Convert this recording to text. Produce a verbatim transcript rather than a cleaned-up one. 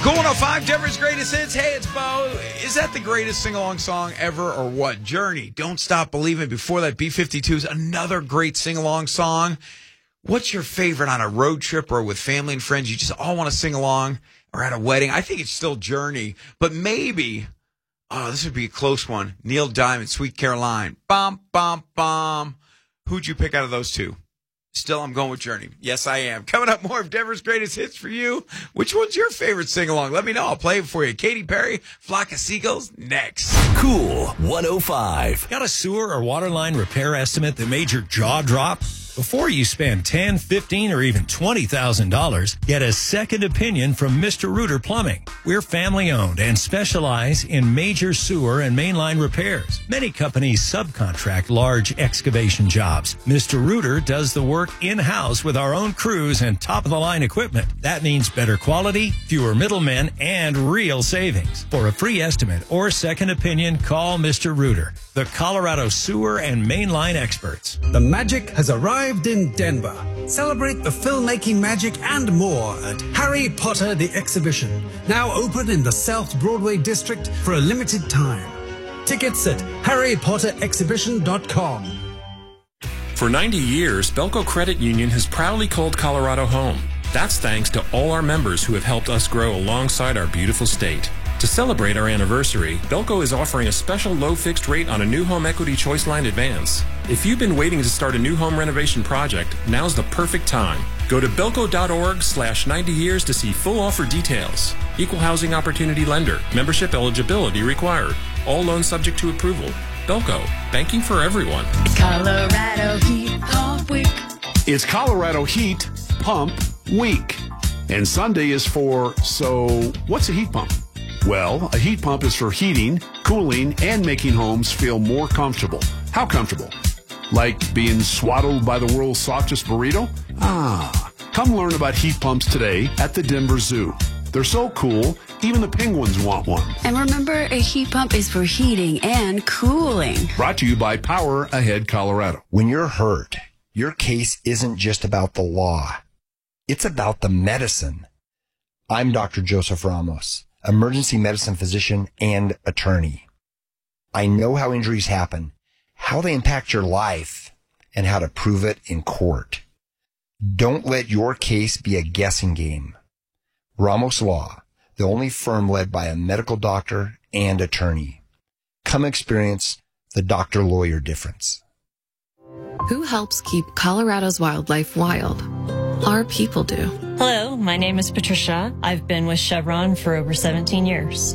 Cool one oh five, Denver's greatest hits. Hey, it's Bo. Is that the greatest sing-along song ever or what? Journey, Don't Stop Believing. Before that, B fifty-two's another great sing-along song. What's your favorite on a road trip or with family and friends? You just all want to sing along or at a wedding. I think it's still Journey, but maybe, oh, this would be a close one. Neil Diamond, Sweet Caroline. Bum, bum, bum. Who'd you pick out of those two? Still, I'm going with Journey. Yes, I am. Coming up, more of Denver's greatest hits for you. Which one's your favorite sing-along? Let me know. I'll play it for you. Katy Perry, Flock of Seagulls, next. Cool one oh five. Got a sewer or water line repair estimate that made your jaw drop? Before you spend ten thousand dollars, fifteen thousand dollars, or even twenty thousand dollars, get a second opinion from Mister Rooter Plumbing. We're family-owned and specialize in major sewer and mainline repairs. Many companies subcontract large excavation jobs. Mister Rooter does the work in-house with our own crews and top-of-the-line equipment. That means better quality, fewer middlemen, and real savings. For a free estimate or second opinion, call Mister Rooter, the Colorado sewer and mainline experts. The magic has arrived in Denver. Celebrate the filmmaking magic and more at Harry Potter the Exhibition, now open in the South Broadway District for a limited time. Tickets at harry potter exhibition dot com. For ninety years, Belco Credit Union has proudly called Colorado home. That's thanks to all our members who have helped us grow alongside our beautiful state. To celebrate our anniversary, Belco is offering a special low fixed rate on a new home equity choice line advance. If you've been waiting to start a new home renovation project, now's the perfect time. Go to belco.org slash 90 years to see full offer details. Equal housing opportunity lender. Membership eligibility required. All loans subject to approval. Belco. Banking for everyone. Colorado Heat Pump Week. It's Colorado Heat Pump Week. And Sunday is for, so what's a heat pump? Well, a heat pump is for heating, cooling, and making homes feel more comfortable. How comfortable? Like being swaddled by the world's softest burrito? Ah, come learn about heat pumps today at the Denver Zoo. They're so cool, even the penguins want one. And remember, a heat pump is for heating and cooling. Brought to you by Power Ahead Colorado. When you're hurt, your case isn't just about the law. It's about the medicine. I'm Doctor Joseph Ramos, emergency medicine physician and attorney. I know how injuries happen, how they impact your life, and how to prove it in court. Don't let your case be a guessing game. Ramos Law, the only firm led by a medical doctor and attorney. Come experience the doctor-lawyer difference. Who helps keep Colorado's wildlife wild? Our people do. Hello, my name is Patricia. I've been with Chevron for over seventeen years.